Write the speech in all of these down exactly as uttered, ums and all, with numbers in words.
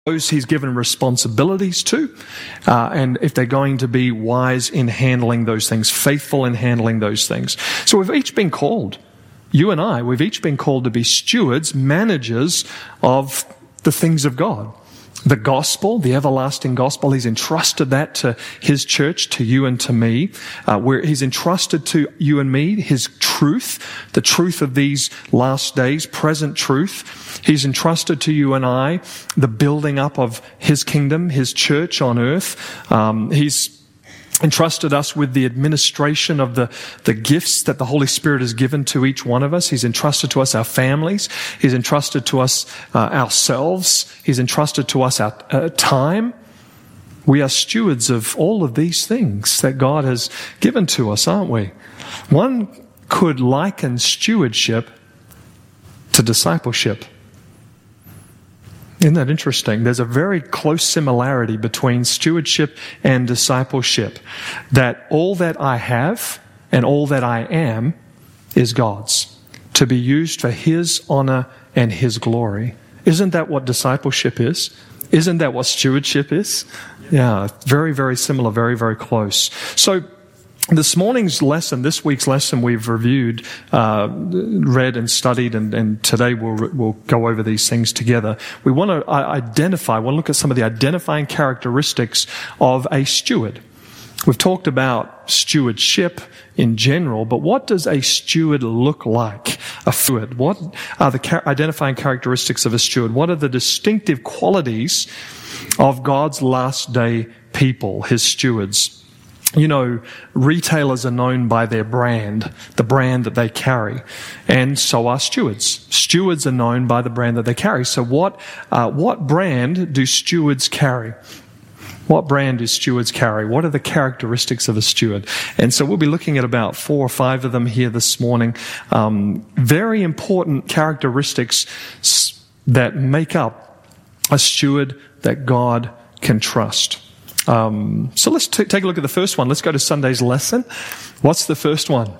those he's given responsibilities to, uh, and if they're going to be wise in handling those things, faithful in handling those things. So we've each been called, you and I, we've each been called to be stewards, managers of the things of God. The gospel, the everlasting gospel, he's entrusted that to his church, to you and to me, uh, where he's entrusted to you and me his truth, the truth of these last days, present truth. He's entrusted to you and I the building up of his kingdom, his church on earth. Um, he's entrusted us with the administration of the, the gifts that the Holy Spirit has given to each one of us. He's entrusted to us our families. He's entrusted to us uh, ourselves. He's entrusted to us our uh, time. We are stewards of all of these things that God has given to us, aren't we? One could liken stewardship to discipleship. Isn't that interesting? There's a very close similarity between stewardship and discipleship. That all that I have and all that I am is God's, to be used for His honor and His glory. Isn't that what discipleship is? Isn't that what stewardship is? Yeah, very, very similar, very, very close. So, this morning's lesson, this week's lesson, we've reviewed, uh, read and studied, and, and today we'll we'll go over these things together. We want to identify, we want to look at some of the identifying characteristics of a steward. We've talked about stewardship in general, but what does a steward look like? A steward. What are the ca- identifying characteristics of a steward? What are the distinctive qualities of God's last day people, His stewards? You know, retailers are known by their brand, the brand that they carry, and so are stewards. Stewards are known by the brand that they carry. So what, uh, what brand do stewards carry? What brand do stewards carry? What are the characteristics of a steward? And so we'll be looking at about four or five of them here this morning. Um, very important characteristics that make up a steward that God can trust. Um, so let's t- take a look at the first one. Let's go to Sunday's lesson. What's the first one?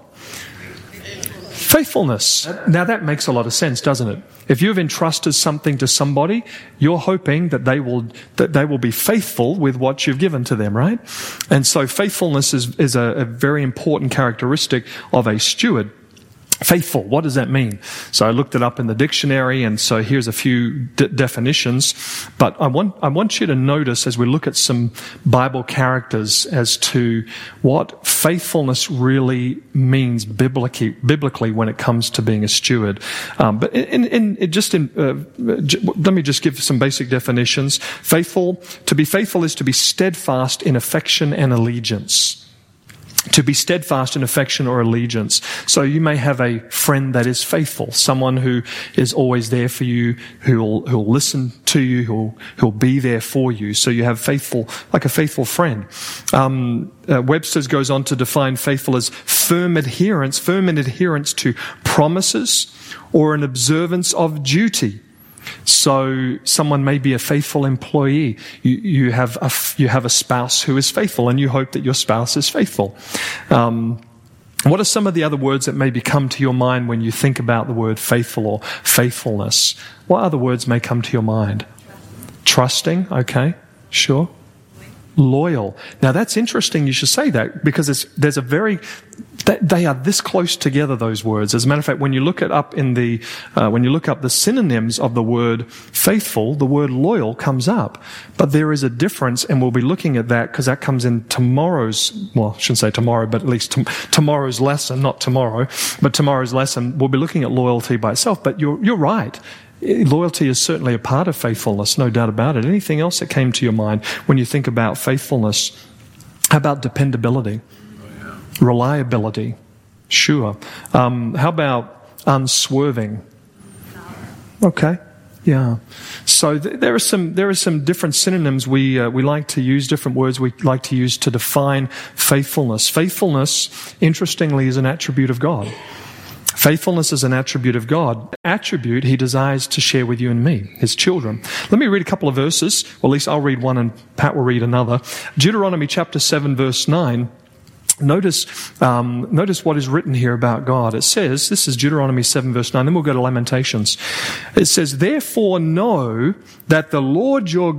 Faithfulness. Now that makes a lot of sense, doesn't it? If you've entrusted something to somebody, you're hoping that they will that they will be faithful with what you've given to them, right? And so faithfulness is, is a, a very important characteristic of a steward. Faithful, what does that mean? So I looked it up in the dictionary, and so here's a few de- definitions. But I want I want you to notice as we look at some Bible characters as to what faithfulness really means biblically, biblically when it comes to being a steward. Um, but in, in, in just in uh, j- let me just give some basic definitions. Faithful, to be faithful is to be steadfast in affection and allegiance. To be steadfast in affection or allegiance. So you may have a friend that is faithful, someone who is always there for you, who'll who'll listen to you, who'll who'll be there for you. So you have faithful, like a faithful friend. Um, uh, Webster's goes on to define faithful as firm adherence, firm in adherence to promises or an observance of duty. So someone may be a faithful employee. You, you have a, you have a spouse who is faithful, and you hope that your spouse is faithful. Um, what are some of the other words that maybe come to your mind when you think about the word faithful or faithfulness? What other words may come to your mind? Trusting, okay, sure. Loyal. Now that's interesting you should say that, because it's, there's a very, they are this close together, those words. As a matter of fact, when you look it up in the, uh, when you look up the synonyms of the word faithful, the word loyal comes up. But there is a difference, and we'll be looking at that because that comes in tomorrow's, well, I shouldn't say tomorrow, but at least t- tomorrow's lesson, not tomorrow, but tomorrow's lesson, we'll be looking at loyalty by itself. But you're, you're right. Loyalty is certainly a part of faithfulness, no doubt about it. Anything else that came to your mind when you think about faithfulness? How about dependability? Reliability? Sure. Um, how about unswerving? Okay. Yeah. So th- there are some there are some different synonyms we uh, we like to use, different words we like to use to define faithfulness. Faithfulness, interestingly, is an attribute of God. Faithfulness is an attribute of God. Attribute He desires to share with you and me, His children. Let me read a couple of verses. Well, at least I'll read one and Pat will read another. Deuteronomy chapter seven, verse nine. Notice, um, notice what is written here about God. It says, this is Deuteronomy seven verse nine, then we'll go to Lamentations. It says, therefore know that the Lord your